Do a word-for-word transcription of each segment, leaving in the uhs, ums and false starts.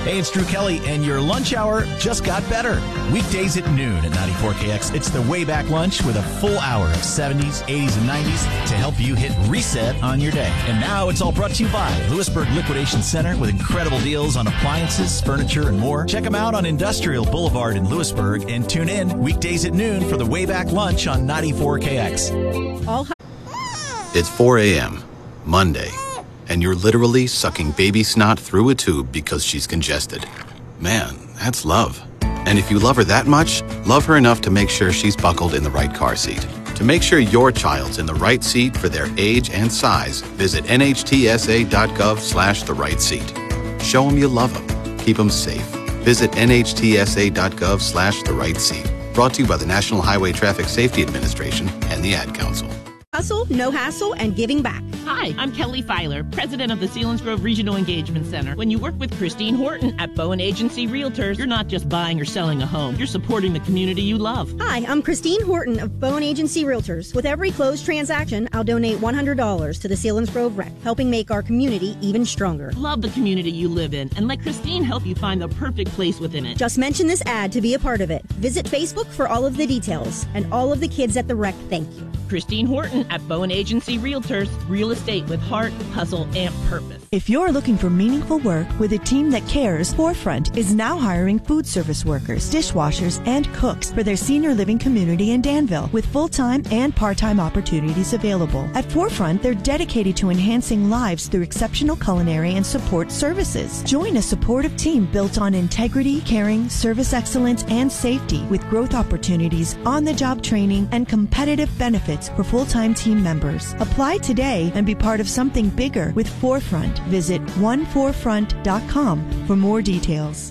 Hey, it's Drew Kelly, and your lunch hour just got better. Weekdays at noon at ninety-four K X, it's the Way Back Lunch with a full hour of seventies, eighties, and nineties to help you hit reset on your day. And now it's all brought to you by Lewisburg Liquidation Center with incredible deals on appliances, furniture, and more. Check them out on Industrial Boulevard in Lewisburg and tune in weekdays at noon for the Way Back Lunch on ninety-four K X. All It's four a.m., Monday, and you're literally sucking baby snot through a tube because she's congested. Man, that's love. And if you love her that much, love her enough to make sure she's buckled in the right car seat. To make sure your child's in the right seat for their age and size, visit nhtsa.gov slash the right seat. Show them you love them. Keep them safe. Visit nhtsa.gov slash the right seat. Brought to you by the National Highway Traffic Safety Administration and the Ad Council. Hustle, no hassle, and giving back. Hi, I'm Kelly Filer, president of the Selinsgrove Regional Engagement Center. When you work with Christine Horton at Bowen Agency Realtors, you're not just buying or selling a home, you're supporting the community you love. Hi, I'm Christine Horton of Bowen Agency Realtors. With every closed transaction, I'll donate one hundred dollars to the Selinsgrove Rec, helping make our community even stronger. Love the community you live in, and let Christine help you find the perfect place within it. Just mention this ad to be a part of it. Visit Facebook for all of the details. And all of the kids at the Rec, thank you. Christine Horton at Bowen Agency Realtors, real estate with heart, hustle, and purpose. If you're looking for meaningful work with a team that cares, Forefront is now hiring food service workers, dishwashers, and cooks for their senior living community in Danville, with full-time and part-time opportunities available. At Forefront, they're dedicated to enhancing lives through exceptional culinary and support services. Join a supportive team built on integrity, caring, service excellence, and safety, with growth opportunities, on-the-job training, and competitive benefits for full-time team members. Apply today and be part of something bigger with Forefront. Visit one forefront dot com for more details.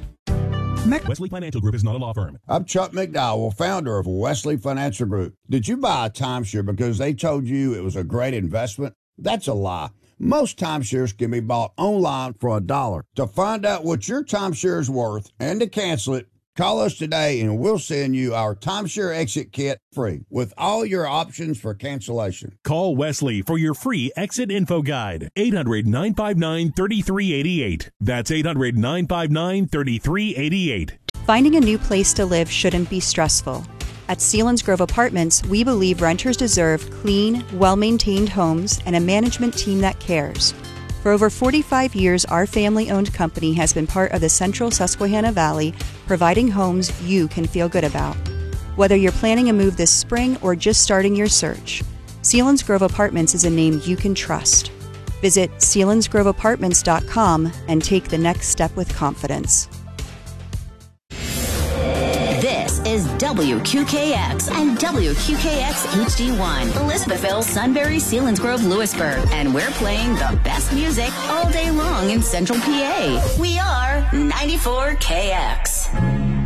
Wesley Financial Group is not a law firm. I'm Chuck McDowell, founder of Wesley Financial Group. Did you buy a timeshare because they told you it was a great investment? That's a lie. Most timeshares can be bought online for a dollar. To find out what your timeshare is worth and to cancel it, call us today and we'll send you our timeshare exit kit free with all your options for cancellation. Call Wesley for your free exit info guide. eight hundred, nine five nine, three three eight eight. That's eight hundred, nine five nine, three three eight eight. Finding a new place to live shouldn't be stressful. At Selinsgrove Apartments, we believe renters deserve clean, well-maintained homes and a management team that cares. For over forty-five years, our family-owned company has been part of the Central Susquehanna Valley, providing homes you can feel good about. Whether you're planning a move this spring or just starting your search, Selinsgrove Apartments is a name you can trust. Visit selinsgrove apartments dot com and take the next step with confidence. This is W Q K X and W Q K X H D one, Elizabethville, Sunbury, Selinsgrove, Lewisburg, and we're playing the best music all day long in Central P A. We are ninety-four K X.